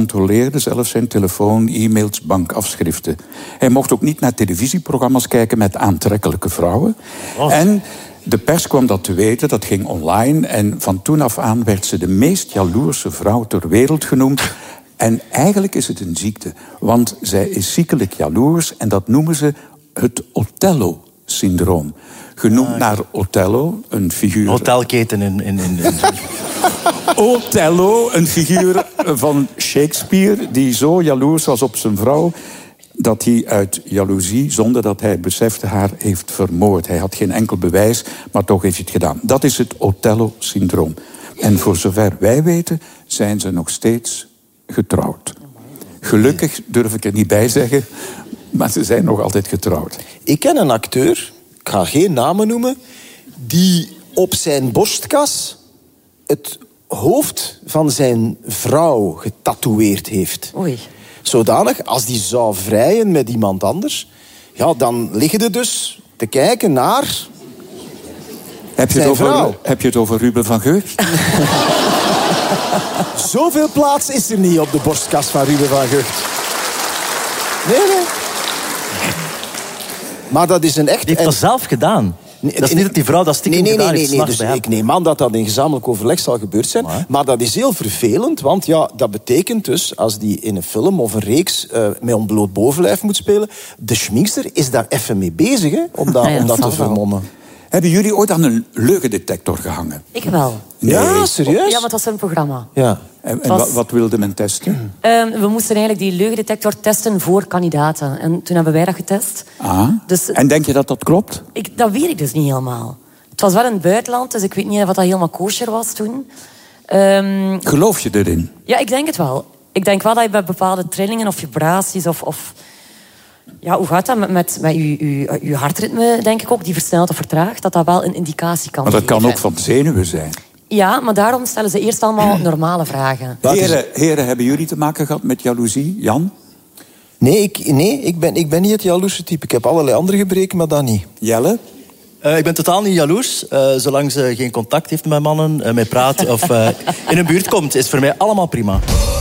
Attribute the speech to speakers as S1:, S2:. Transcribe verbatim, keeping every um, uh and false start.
S1: controleerde zelfs zijn telefoon, e-mails, bankafschriften. Hij mocht ook niet naar televisieprogramma's kijken met aantrekkelijke vrouwen. Oh. En de pers kwam dat te weten, dat ging online. En van toen af aan werd ze de meest jaloerse vrouw ter wereld genoemd. En eigenlijk is het een ziekte, want zij is ziekelijk jaloers en dat noemen ze het Othello-syndroom. Genoemd ah, naar Othello, een figuur...
S2: Hotelketen in... in, in, in...
S1: Othello, een figuur van Shakespeare die zo jaloers was op zijn vrouw dat hij uit jaloezie, zonder dat hij besefte, haar heeft vermoord. Hij had geen enkel bewijs, maar toch heeft hij het gedaan. Dat is het Othello-syndroom. En voor zover wij weten, zijn ze nog steeds getrouwd. Gelukkig durf ik er niet bij zeggen, maar ze zijn nog altijd getrouwd.
S3: Ik ken een acteur, ik ga geen namen noemen, die op zijn borstkas het hoofd van zijn vrouw getatoeëerd heeft.
S4: Oei.
S3: Zodanig, als die zou vrijen met iemand anders, ja, dan liggen er dus te kijken naar
S1: heb je, het over, heb je het over Ruben van Gucht?
S3: Zoveel plaats is er niet op de borstkas van Ruben van Gucht. Nee, nee. Maar dat is een echt...
S2: Die heeft dat en... zelf gedaan. Nee, dat is niet dat die vrouw dat stiekem
S3: nee, nee,
S2: gedaan
S3: nee,
S2: heeft.
S3: Nee, nee, dus ik neem aan dat dat in gezamenlijk overleg zal gebeurd zijn. Maar, maar dat is heel vervelend, want ja, dat betekent dus... als die in een film of een reeks uh, met ontbloot bovenlijf moet spelen... de schminkster is daar even mee bezig, hè, om dat, ja, ja, om dat te vermommen.
S1: Hebben jullie ooit aan een leugendetector gehangen?
S4: Ik wel.
S1: Nee.
S3: Ja, serieus?
S4: Ja, maar het was een programma.
S3: Ja.
S1: En, en was... wat wilde men testen?
S4: Uh, we moesten eigenlijk die leugendetector testen voor kandidaten. En toen hebben wij dat getest.
S1: Ah.
S4: Dus,
S1: en denk je dat dat klopt?
S4: Ik, dat weet ik dus niet helemaal. Het was wel in het buitenland, dus ik weet niet of dat helemaal kosher was toen. Um...
S1: Geloof je erin?
S4: Ja, ik denk het wel. Ik denk wel dat je bij bepaalde trillingen of vibraties of... of ja, hoe gaat dat met, met, met je, je, je hartritme, denk ik ook, die versnelt of vertraagt, dat dat wel een indicatie kan
S1: Maar dat
S4: geven.
S1: kan ook van zenuwen zijn.
S4: Ja, maar daarom stellen ze eerst allemaal normale vragen.
S1: Heren, heren, hebben jullie te maken gehad met jaloezie? Jan?
S3: Nee, ik, nee ik, ben, ik ben niet het jaloerse type. Ik heb allerlei andere gebreken, maar dat niet.
S1: Jelle?
S2: Uh, ik ben totaal niet jaloers. Uh, zolang ze geen contact heeft met mannen, uh, mee praat of uh, in een buurt komt, is voor mij allemaal prima.